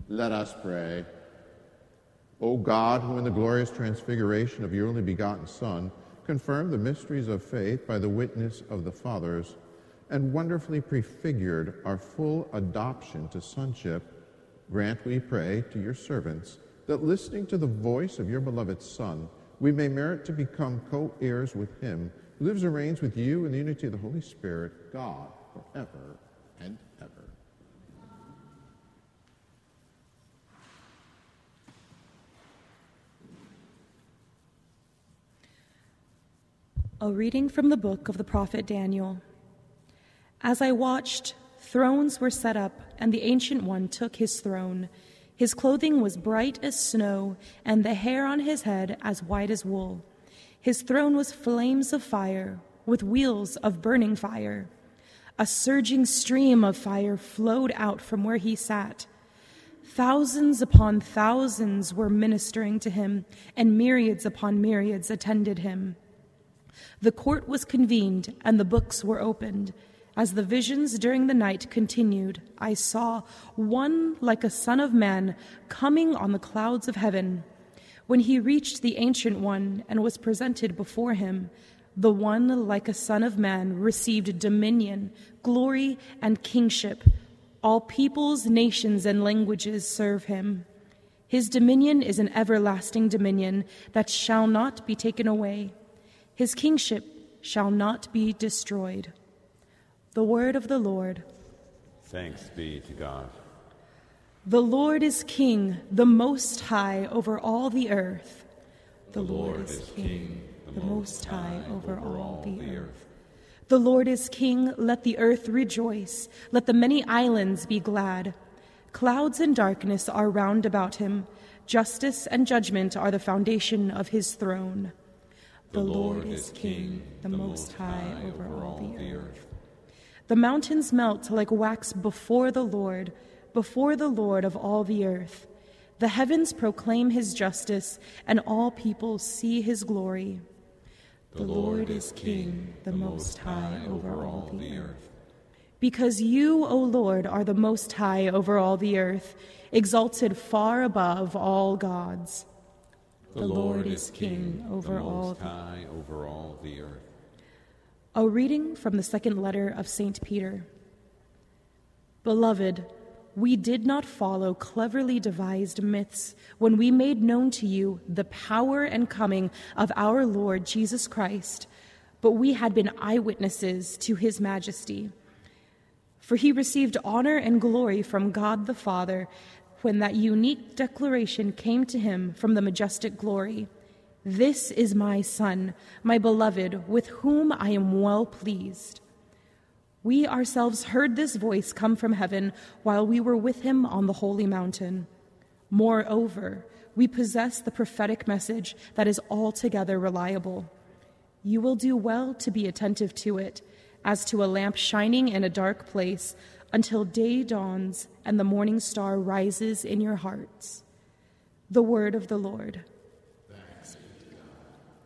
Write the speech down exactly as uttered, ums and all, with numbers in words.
Let us pray. O God, who in the glorious transfiguration of your only begotten Son confirmed the mysteries of faith by the witness of the fathers, and wonderfully prefigured our full adoption to sonship, grant, we pray, to your servants, that listening to the voice of your beloved Son, we may merit to become co-heirs with him, who lives and reigns with you in the unity of the Holy Spirit, God, forever and ever. A reading from the book of the prophet Daniel. As I watched, thrones were set up, and the Ancient One took his throne. His clothing was bright as snow, and the hair on his head as white as wool. His throne was flames of fire, with wheels of burning fire. A surging stream of fire flowed out from where he sat. Thousands upon thousands were ministering to him, and myriads upon myriads attended him. The court was convened, and the books were opened. As the visions during the night continued, I saw one like a son of man coming on the clouds of heaven. When he reached the Ancient One and was presented before him, the one like a son of man received dominion, glory, and kingship. All peoples, nations, and languages serve him. His dominion is an everlasting dominion that shall not be taken away. His kingship shall not be destroyed. The word of the Lord. Thanks be to God. The Lord is King, the Most High, over all the earth. The Lord is King, the Most High, over all the earth. The Lord is King, let the earth rejoice, let the many islands be glad. Clouds and darkness are round about him. Justice and judgment are the foundation of his throne. The Lord is King, the Most High, over all the earth. The mountains melt like wax before the Lord, before the Lord of all the earth. The heavens proclaim his justice, and all peoples see his glory. The Lord is King, the Most High, over all the earth. Because you, O Lord, are the Most High over all the earth, exalted far above all gods. The Lord is King, over all high over all the earth. A reading from the second letter of Saint Peter. Beloved, we did not follow cleverly devised myths when we made known to you the power and coming of our Lord Jesus Christ, but we had been eyewitnesses to his majesty. For he received honor and glory from God the Father when that unique declaration came to him from the majestic glory. This is my Son, my beloved, with whom I am well pleased. We ourselves heard this voice come from heaven while we were with him on the holy mountain. Moreover, we possess the prophetic message that is altogether reliable. You will do well to be attentive to it, as to a lamp shining in a dark place, until day dawns and the morning star rises in your hearts. The word of the Lord.